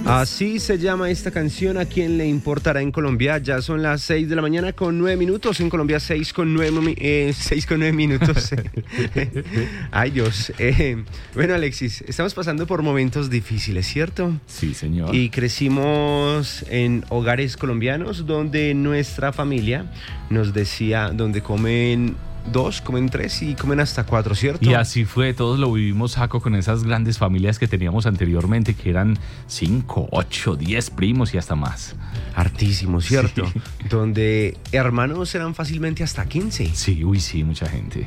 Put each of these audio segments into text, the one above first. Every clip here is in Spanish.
Así se llama esta canción. ¿A quién le importará en Colombia? Ya son las 6 de la mañana con 9 minutos. En Colombia 6 con 9 minutos. Ay, Dios. Bueno, Alexis, estamos pasando por momentos difíciles, ¿cierto? Sí, señor. Y crecimos en hogares colombianos donde nuestra familia nos decía, donde comen 2, comen 3 y comen hasta 4, ¿cierto? Y así fue, todos lo vivimos, Jaco, con esas grandes familias que teníamos anteriormente, que eran 5, 8, 10 primos y hasta más. Hartísimo, ¿cierto? Sí. Donde hermanos eran fácilmente hasta 15. Sí, sí, mucha gente.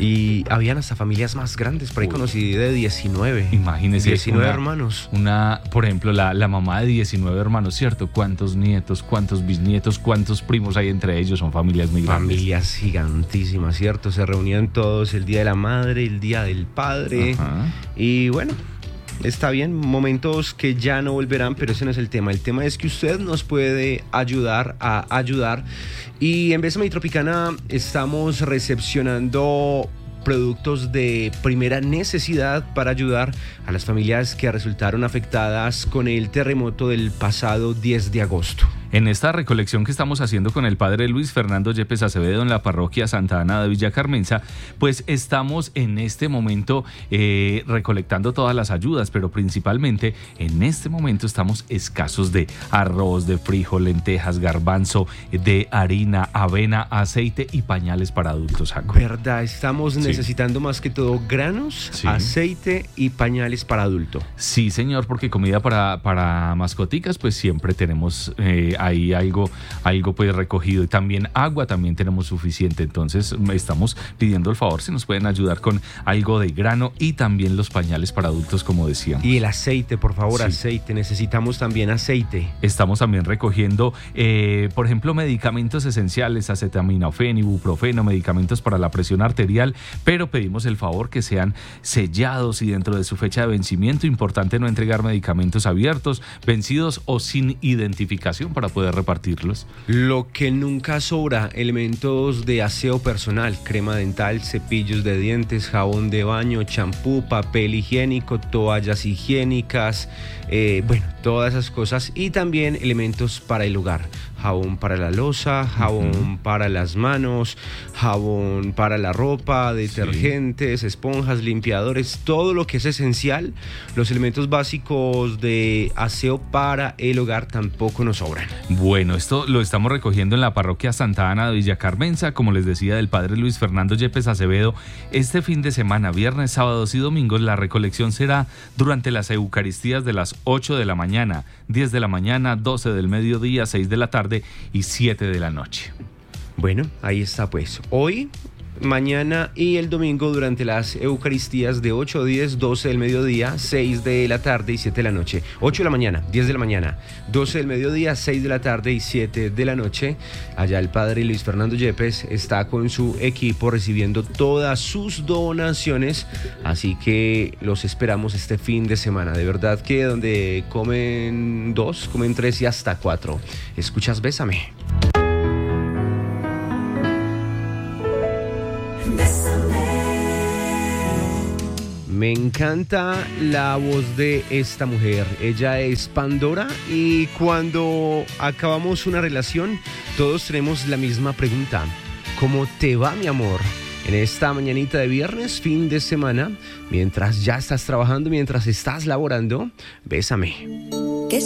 Y habían hasta familias más grandes, por ahí conocí de 19. Imagínese. 19 hermanos. Por ejemplo, la mamá de 19 hermanos, ¿cierto? ¿Cuántos nietos, cuántos bisnietos, cuántos primos hay entre ellos? Son familias muy grandes. Familias gigantísimas, ¿cierto? Se reunían todos el día de la madre, el día del padre. Ajá. Y bueno, está bien, momentos que ya no volverán, pero ese no es el tema. El tema es que usted nos puede ayudar a ayudar. Y en Bésame Tropicana estamos recepcionando productos de primera necesidad para ayudar a las familias que resultaron afectadas con el terremoto del pasado 10 de agosto. En esta recolección que estamos haciendo con el padre Luis Fernando Yepes Acevedo en la parroquia Santa Ana de Villa Carmenza, pues estamos en este momento recolectando todas las ayudas, pero principalmente en este momento estamos escasos de arroz, de frijol, lentejas, garbanzo, de harina, avena, aceite y pañales para adultos, Jaco. ¿Verdad? Estamos necesitando más que todo granos, aceite y pañales para adulto. Sí, señor, porque comida para mascoticas, pues siempre tenemos ahí algo pues recogido, y también agua también tenemos suficiente. Entonces estamos pidiendo el favor si nos pueden ayudar con algo de grano y también los pañales para adultos, como decíamos. Y el aceite, por favor, Sí. aceite, necesitamos también aceite. Estamos también recogiendo, por ejemplo, medicamentos esenciales, acetaminofén, ibuprofeno, medicamentos para la presión arterial, pero pedimos el favor que sean sellados y dentro de su fecha de vencimiento. Importante no entregar medicamentos abiertos, vencidos o sin identificación para poder repartirlos. Lo que nunca sobra, elementos de aseo personal, crema dental, cepillos de dientes, jabón de baño, champú, papel higiénico, toallas higiénicas, bueno, todas esas cosas, y también elementos para el hogar. Jabón para la loza, jabón para las manos, jabón para la ropa, detergentes, esponjas, limpiadores, todo lo que es esencial. Los elementos básicos de aseo para el hogar tampoco nos sobran. Bueno, esto lo estamos recogiendo en la parroquia Santa Ana de Villa Carmenza, como les decía, del padre Luis Fernando Yepes Acevedo. Este fin de semana, viernes, sábados y domingos, la recolección será durante las Eucaristías de las 8 de la mañana, 10 de la mañana, 12 del mediodía, 6 de la tarde y 7 de la noche. Bueno, ahí está pues. Hoy, mañana y el domingo durante las Eucaristías de 8, 10, 12 del mediodía, 6 de la tarde y 7 de la noche. 8 de la mañana, 10 de la mañana, 12 del mediodía, 6 de la tarde y 7 de la noche. Allá el padre Luis Fernando Yepes está con su equipo recibiendo todas sus donaciones. Así que los esperamos este fin de semana. De verdad que donde comen 2, comen 3 y hasta 4. ¿Escuchas Bésame? Me encanta la voz de esta mujer. Ella es Pandora y cuando acabamos una relación, todos tenemos la misma pregunta. ¿Cómo te va, mi amor? En esta mañanita de viernes, fin de semana, mientras ya estás trabajando, mientras estás laborando, bésame.